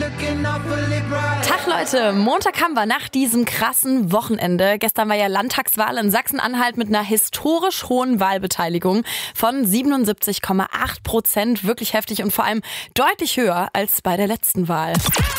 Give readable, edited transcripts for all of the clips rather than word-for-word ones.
Tag Leute, Montag haben wir nach diesem krassen Wochenende. Gestern war ja Landtagswahl in Sachsen-Anhalt mit einer historisch hohen Wahlbeteiligung von 77,8%. Wirklich heftig und vor allem deutlich höher als bei der letzten Wahl.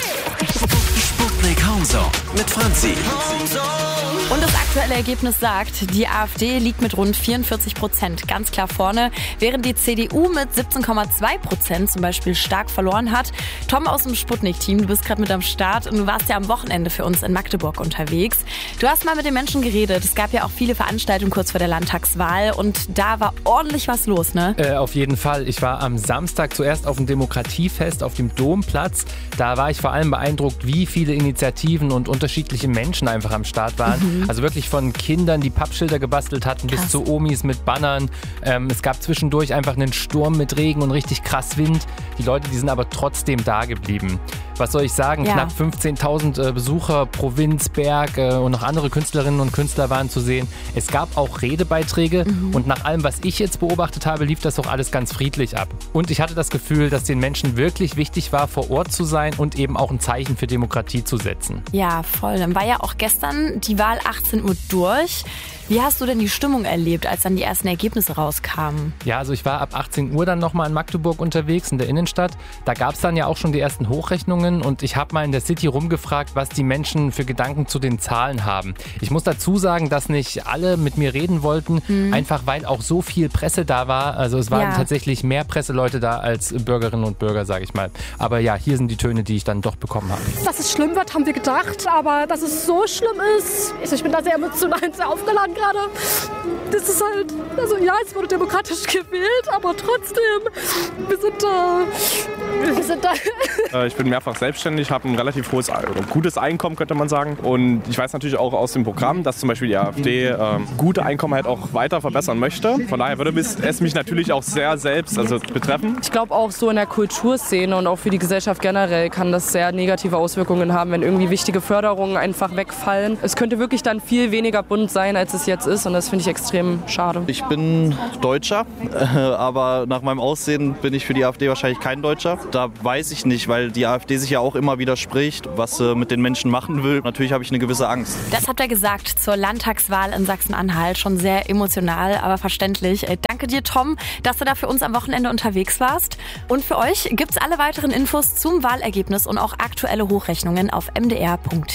Sputnik Homezone mit Franzi. Und das aktuelle Ergebnis sagt, die AfD liegt mit rund 44% ganz klar vorne, während die CDU mit 17,2% zum Beispiel stark verloren hat. Tom aus dem Sputnik-Team, du bist gerade mit am Start und du warst ja am Wochenende für uns in Magdeburg unterwegs. Du hast mal mit den Menschen geredet. Es gab ja auch viele Veranstaltungen kurz vor der Landtagswahl und da war ordentlich was los, ne? Auf jeden Fall. Ich war am Samstag zuerst auf dem Demokratiefest auf dem Domplatz. Da war ich vor allem beeindruckt, wie viele Initiativen und unterschiedliche Menschen einfach am Start waren. Also wirklich von Kindern, die Pappschilder gebastelt hatten, bis zu Omis mit Bannern. Es gab zwischendurch einfach einen Sturm mit Regen und richtig krass Wind. Die Leute, die sind aber trotzdem da geblieben. Was soll ich sagen? Ja. Knapp 15.000 Besucher, Provinz, Berg und noch andere Künstlerinnen und Künstler waren zu sehen. Es gab auch Redebeiträge und nach allem, was ich jetzt beobachtet habe, lief das auch alles ganz friedlich ab. Und ich hatte das Gefühl, dass den Menschen wirklich wichtig war, vor Ort zu sein und eben auch ein Zeichen für Demokratie zu setzen. Ja, voll. Dann war ja auch gestern die Wahl 18 Uhr durch. Wie hast du denn die Stimmung erlebt, als dann die ersten Ergebnisse rauskamen? Ja, also ich war ab 18 Uhr dann nochmal in Magdeburg unterwegs, in der Innenstadt. Da gab es dann ja auch schon die ersten Hochrechnungen und ich habe mal in der City rumgefragt, was die Menschen für Gedanken zu den Zahlen haben. Ich muss dazu sagen, dass nicht alle mit mir reden wollten, einfach weil auch so viel Presse da war. Also es waren tatsächlich mehr Presseleute da als Bürgerinnen und Bürger, sage ich mal. Aber ja, hier sind die Töne, die ich dann doch bekommen habe. Dass es schlimm wird, haben wir gedacht, aber dass es so schlimm ist, ich bin da sehr emotional, sehr aufgeladen gerade. Das ist halt, also ja, es wurde demokratisch gewählt, aber trotzdem, wir sind da. Ich bin mehrfach selbstständig, habe ein relativ hohes, gutes Einkommen, könnte man sagen. Und ich weiß natürlich auch aus dem Programm, dass zum Beispiel die AfD gute Einkommen halt auch weiter verbessern möchte. Von daher würde es mich natürlich auch sehr selbst betreffen. Ich glaube auch so in der Kulturszene und auch für die Gesellschaft generell kann das sehr negative Auswirkungen haben, wenn irgendwie wichtige Förderungen einfach wegfallen. Es könnte wirklich dann viel weniger bunt sein, als es jetzt ist und das finde ich extrem schade. Ich bin Deutscher, aber nach meinem Aussehen bin ich für die AfD wahrscheinlich kein Deutscher. Da weiß ich nicht, weil die AfD sich ja auch immer widerspricht, was sie mit den Menschen machen will. Natürlich habe ich eine gewisse Angst. Das habt ihr gesagt zur Landtagswahl in Sachsen-Anhalt. Schon sehr emotional, aber verständlich. Danke dir, Tom, dass du da für uns am Wochenende unterwegs warst. Und für euch gibt's alle weiteren Infos zum Wahlergebnis und auch aktuelle Hochrechnungen auf mdr.de.